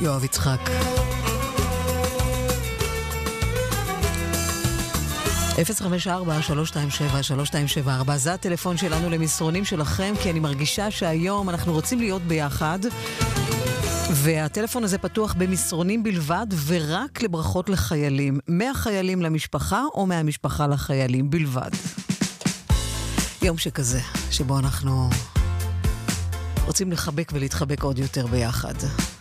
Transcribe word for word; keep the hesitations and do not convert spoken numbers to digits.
יואב יצחק. אפס חמש ארבע שלוש שתיים שבע שלוש שתיים שבע ארבע, זה הטלפון שלנו למסרונים שלכם, כי אני מרגישה שהיום אנחנו רוצים להיות ביחד, והטלפון הזה פתוח במסרונים בלבד, ורק לברכות לחיילים, מהחיילים למשפחה או מהמשפחה לחיילים בלבד. יום שכזה, שבו אנחנו רוצים לחבק ולהתחבק עוד יותר ביחד.